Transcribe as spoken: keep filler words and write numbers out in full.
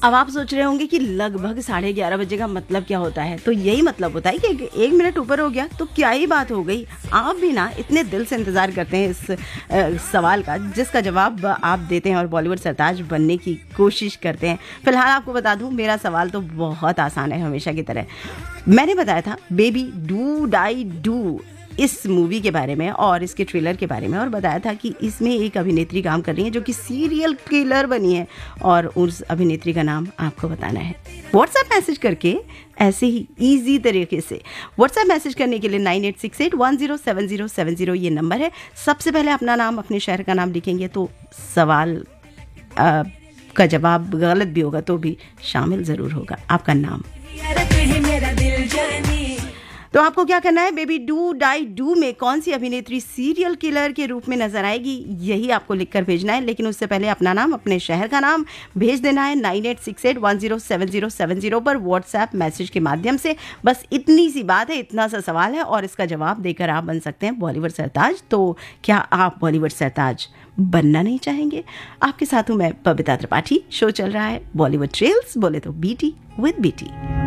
अब आप सोच रहे होंगे कि लगभग साढ़े ग्यारह बजे का मतलब क्या होता है। तो यही मतलब होता है कि एक मिनट ऊपर हो गया तो क्या ही बात हो गई। आप भी ना इतने दिल से इंतज़ार करते हैं इस आ, सवाल का जिसका जवाब आप देते हैं और बॉलीवुड सरताज बनने की कोशिश करते हैं। फिलहाल आपको बता दूं, मेरा सवाल तो बहुत आसान है हमेशा की तरह। मैंने बताया था बेबी डू डाई डू इस मूवी के बारे में और इसके ट्रेलर के बारे में, और बताया था कि इसमें एक अभिनेत्री काम कर रही है जो कि सीरियल किलर बनी है, और उस अभिनेत्री का नाम आपको बताना है व्हाट्सएप मैसेज करके। ऐसे ही इजी तरीके से व्हाट्सएप मैसेज करने के लिए nine eight six eight one zero seven zero seven zero ये नंबर है। सबसे पहले अपना नाम, अपने शहर का नाम लिखेंगे तो सवाल आ, का जवाब गलत भी होगा तो भी शामिल ज़रूर होगा आपका नाम। तो आपको क्या करना है, बेबी डू डाई डू में कौन सी अभिनेत्री सीरियल किलर के रूप में नजर आएगी, यही आपको लिखकर भेजना है। लेकिन उससे पहले अपना नाम, अपने शहर का नाम भेज देना है nine eight six eight one zero seven zero seven zero पर व्हाट्सएप मैसेज के माध्यम से। बस इतनी सी बात है, इतना सा सवाल है और इसका जवाब देकर आप बन सकते हैं बॉलीवुड सरताज। तो क्या आप बॉलीवुड सरताज बनना नहीं चाहेंगे? आपके साथ हूँ मैं बबीता त्रिपाठी। शो चल रहा है बॉलीवुड ट्रेल्स, बोले तो बीटी विद बीटी।